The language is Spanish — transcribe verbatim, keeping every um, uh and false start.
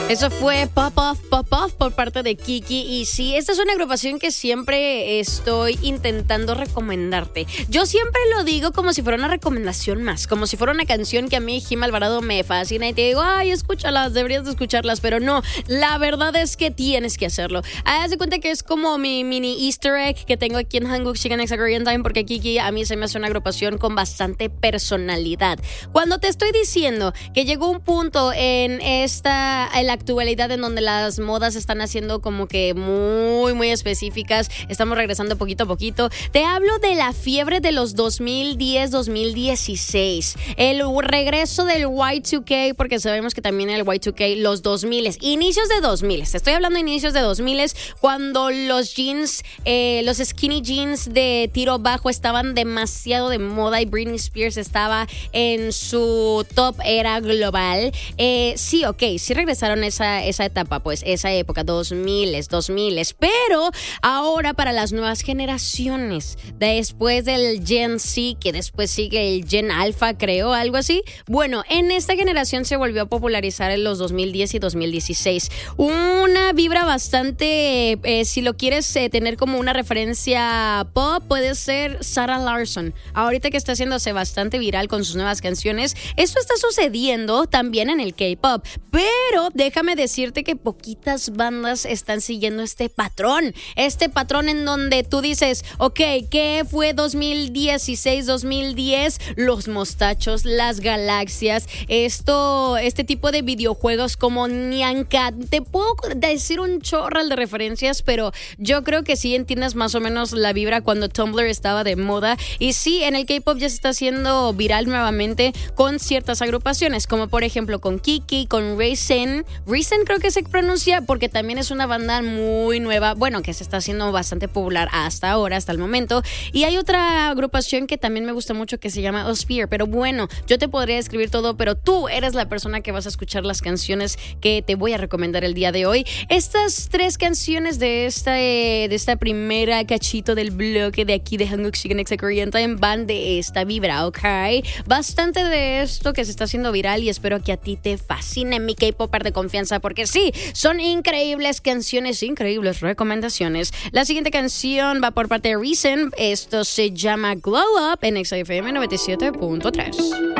Eso fue Pop Off, Pop Off por parte de Kiki. Y sí, esta es una agrupación que siempre estoy intentando recomendarte. Yo siempre lo digo como si fuera una recomendación más, como si fuera una canción que a mí, Jim Alvarado, me fascina y te digo, ay, escúchalas, deberías de escucharlas, pero no, la verdad es que tienes que hacerlo. Haz de cuenta que es como mi mini easter egg que tengo aquí en Hanguk Chicken Exa Korean Time, porque Kiki a mí se me hace una agrupación con bastante personalidad. Cuando te estoy diciendo que llegó un punto en esta, en la actualidad en donde las modas están haciendo como que muy, muy específicas, estamos regresando poquito a poquito. Te hablo de la fiebre de los dos mil diez, dos mil dieciséis, el regreso del Y dos K, porque sabemos que también el Y dos K, los dos mil, inicios de dos mil, te estoy hablando de inicios de dos mil, cuando los jeans, eh, los skinny jeans de tiro bajo estaban demasiado de moda y Britney Spears estaba en su top era global. Eh, sí, ok, sí regresaron esa, esa etapa, pues esa época, dos mil, dos mil, pero ahora para las nuevas generaciones, después del Gen Z, que después sigue el Gen Alpha, creo, algo así. Bueno, en esta generación se volvió a popularizar en los dos mil diez y dos mil dieciséis. Una vibra bastante, eh, si lo quieres eh, tener como una referencia pop, puede ser Sarah Larsson. Ahorita que está haciéndose bastante viral con sus nuevas canciones, esto está sucediendo también en el K-pop, pero déjame decirte que poquitas bandas están siguiendo este patrón, este patrón en donde tú dices, ok, ¿qué fue dos mil dieciséis, dos mil diez? Los mostachos, las galaxias, esto, este tipo de videojuegos como Nyan Cat. Te puedo decir un chorral de referencias, pero yo creo que sí entiendes más o menos la vibra cuando Tumblr estaba de moda. Y sí, en el K-pop ya se está haciendo viral nuevamente con ciertas agrupaciones, como por ejemplo con Kiki, con Raisin. Raisin creo que se pronuncia, porque también es una banda muy nueva, bueno, que se está haciendo bastante popular hasta ahora, hasta el momento. Y hay otra agrupación que también me gusta mucho que se llama Osphere, pero bueno, yo te podría describir todo, pero tú eres la persona que vas a escuchar las canciones que te voy a recomendar el día de hoy. Estas tres canciones de esta, eh, de esta primera cachito del bloque de aquí de Hanguk Chicken Exa Korean Time van de esta vibra, ¿ok? Bastante de esto que se está haciendo viral y espero que a ti te fascine, mi K-popper de confianza, porque sí, son increíbles canciones, increíbles recomendaciones. La siguiente canción va por parte de Reason. Esto se llama Glow Up en Exa F M noventa y siete punto tres.